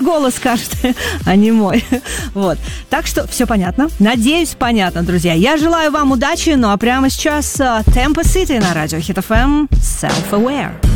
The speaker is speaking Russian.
голос скажет, а не мой. Вот. Так что все понятно. Надеюсь, понятно, друзья. Я желаю вам удачи, ну а прямо сейчас Tempo City на радио Hit FM Self-Aware.